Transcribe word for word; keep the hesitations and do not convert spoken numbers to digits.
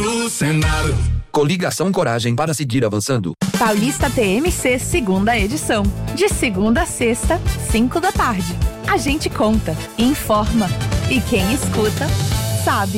no Senado. Coligação Coragem para seguir avançando. Paulista T M C segunda edição. De segunda a sexta, cinco da tarde. A gente conta, informa e quem escuta, sabe.